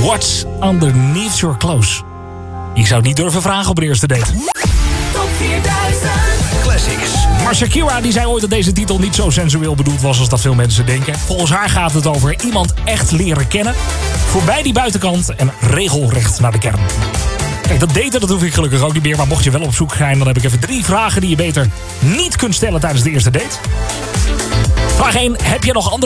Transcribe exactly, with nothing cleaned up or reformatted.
What's Underneath Your Clothes? Ik zou het niet durven vragen op de eerste date. Top vierduizend Classics. Maar Shakira die zei ooit dat deze titel niet zo sensueel bedoeld was als dat veel mensen denken. Volgens haar gaat het over iemand echt leren kennen. Voorbij die buitenkant en regelrecht naar de kern. Kijk, dat daten dat hoef ik gelukkig ook niet meer. Maar mocht je wel op zoek gaan, dan heb ik even drie vragen die je beter niet kunt stellen tijdens de eerste date. Vraag één. Heb je nog andere